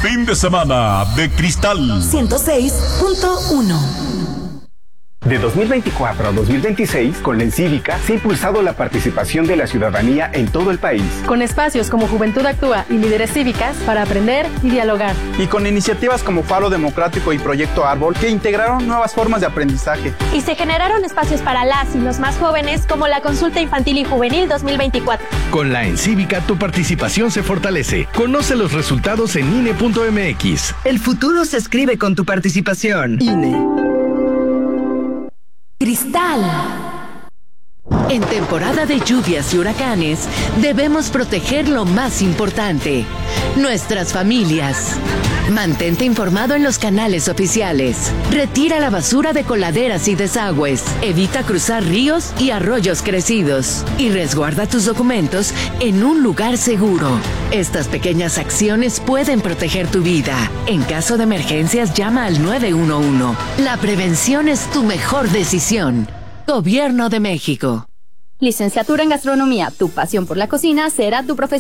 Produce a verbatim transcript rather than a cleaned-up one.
fin de semana de Cristal ciento seis punto uno. De dos mil veinticuatro a dos mil veintiséis, con la Encívica se ha impulsado la participación de la ciudadanía en todo el país. Con espacios como Juventud Actúa y Líderes Cívicas para aprender y dialogar. Y con iniciativas como Faro Democrático y Proyecto Árbol que integraron nuevas formas de aprendizaje. Y se generaron espacios para las y los más jóvenes como la Consulta Infantil y Juvenil dos mil veinticuatro. Con la Encívica tu participación se fortalece. Conoce los resultados en I N E punto M X. El futuro se escribe con tu participación. I N E. Cristal. En temporada de lluvias y huracanes, debemos proteger lo más importante, nuestras familias. Mantente informado en los canales oficiales. Retira la basura de coladeras y desagües. Evita cruzar ríos y arroyos crecidos. Y resguarda tus documentos en un lugar seguro. Estas pequeñas acciones pueden proteger tu vida. En caso de emergencias, llama al nueve uno uno. La prevención es tu mejor decisión. Gobierno de México. Licenciatura en Gastronomía. Tu pasión por la cocina será tu profesión.